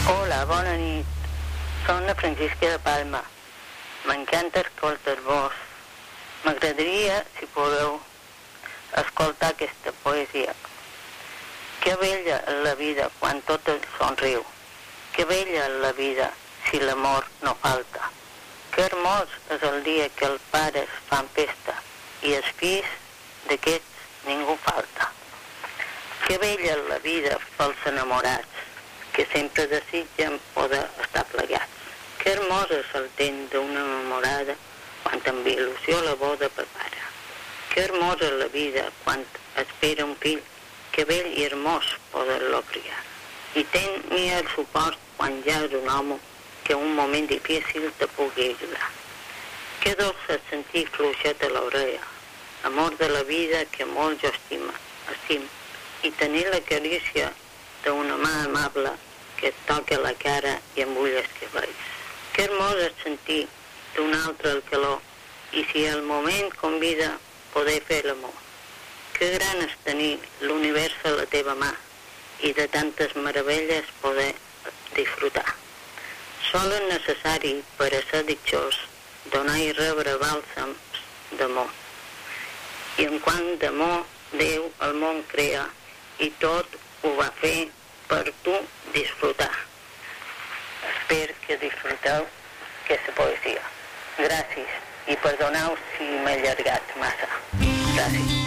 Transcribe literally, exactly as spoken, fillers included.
Hola, bona nit. Soc la Francisca de Palma. M'encanta escoltar-vos. M'agradaria, si podeu, escoltar aquesta poesia. Que bella és la vida quan tot es somriu. Que bella és la vida si l'amor no falta. Que hermós és el dia que els pares fan festa i els fills d'aquests ningú falta. Que bella és la vida pels enamorats que sempre desitgen poder estar plegats. Que hermós és el temps d'una enamorada quan amb il·lusió la boda prepara. Que hermosa és la vida quan espera un fill, que bell i hermós poder-lo criar. I tenir el suport quan ja és un home que un moment difícil te pugui ajudar. Que dolç és sentir fluixet a l'orella, amor de la vida que molt jo estima, estim, i tenir la carícia d'una mà amable que et toca la cara i embulla els cabells. Que hermós és sentir d'un altre el calor i si el moment convida poder fer l'amor. Que gran és tenir l'univers a la teva mà i de tantes meravelles poder disfrutar. Sol és necessari per a ser ditxós donar i rebre bàlsams d'amor. I en quant d'amor Déu el món crea i tot ho va fer per tu disfrutar. Espero que disfruteu aquesta poesia. Gràcies i perdoneu si m'he allargat massa. Gràcies.